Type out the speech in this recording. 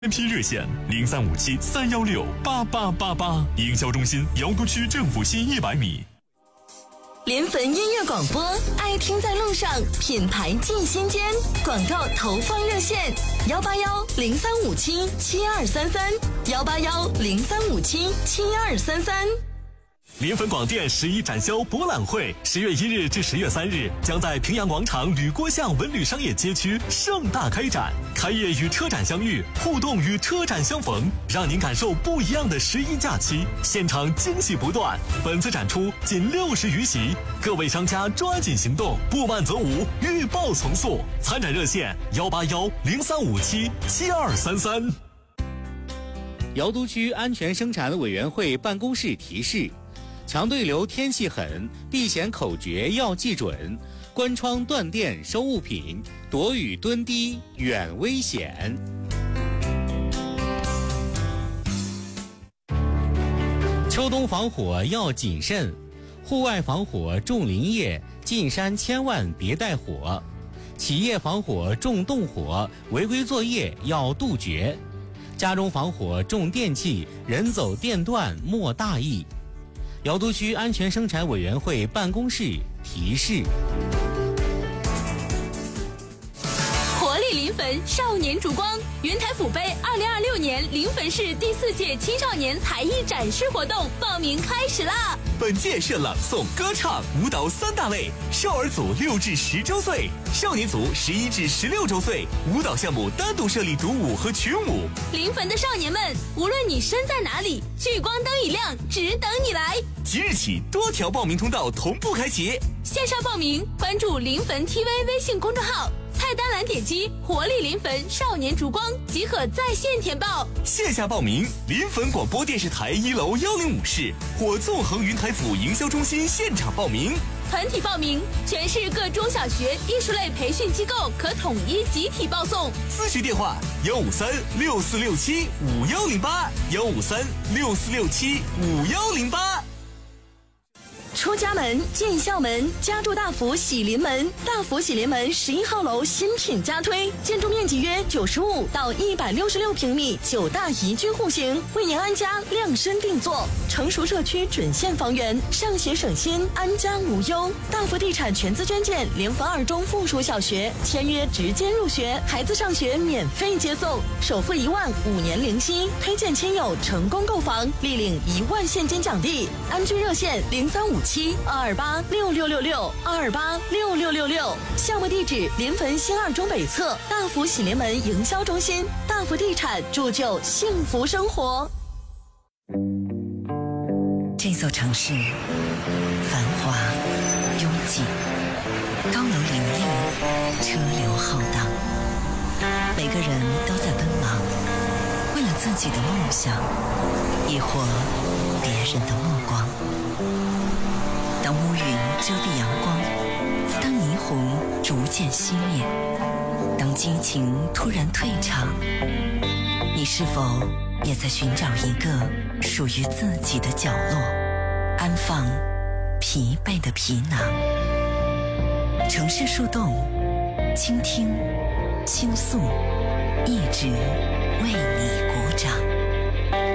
MP 热线035731688888，营销中心瑶都区政府新100米。 临汾音乐广播，爱听在路上，品牌进心间。广告投放热线：18103577233，18103577233。 临汾广电11展销博览会10月1日至10月3日将在平阳广场吕郭巷文旅商业街区盛大开展，开业与车展相遇，互动与车展相逢，让您感受不一样的11假期，现场惊喜不断。本次展出仅60余席，各位商家抓紧行动，不慢则无，预报从速。参展热线18103577233。 瑶都区安全生产委员会办公室提示：强对流天气狠，避险口诀要记准，关窗断电收物品，躲雨蹲低远危险。秋冬防火要谨慎，户外防火重林业，进山千万别带火；企业防火重动火，违规作业要杜绝；家中防火重电器，人走电断莫大意。瑶都区安全生产委员会办公室提示。 活力临汾少年烛光云台府杯2026年临汾市第4届青少年才艺展示活动报名开始啦！ 本届设朗诵、歌唱、舞蹈3大类，少儿组6至10周岁，少年组11至16周岁，舞蹈项目单独设立独舞和群舞。 临汾的少年们，无论你身在哪里，聚光灯一亮，只等你来。 即日起，多条报名通道同步开启。 线上报名，关注临汾 TV 微信公众号，菜单栏点击活力临汾少年烛光即可在线填报。 线下报名，临汾广播电视台1楼105室或纵横云台府营销中心现场报名。 团体报名，全市各中小学艺术类培训机构可统一集体报送。 咨询电话153-6467-5108，153-6467-5108。 出家门进校门，家住大福喜临门。大福喜临门11号楼新品加推，建筑面积约95到166平米，9大宜居户型，为您安家量身定做。成熟社区准现房源，上学省心，安家无忧。大福地产全资捐建临汾2中附属小学，签约直接入学，孩子上学免费接送，首付1万，5年零息。推荐亲友成功购房，立领1万现金奖励。安居热线0357-228-6666，228-6666。项目地址：临汾新2中北侧大福喜临门营销中心。大福地产，铸就幸福生活。 这座城市繁华拥挤，高楼林立，车流浩荡，每个人都在奔忙，为了自己的梦想，亦或别人的目光。当乌云遮蔽阳光，当霓虹逐渐熄灭，当激情突然退场，你是否也在寻找一个属于自己的角落，安放疲惫的皮囊？城市树洞，倾听，倾诉，一直为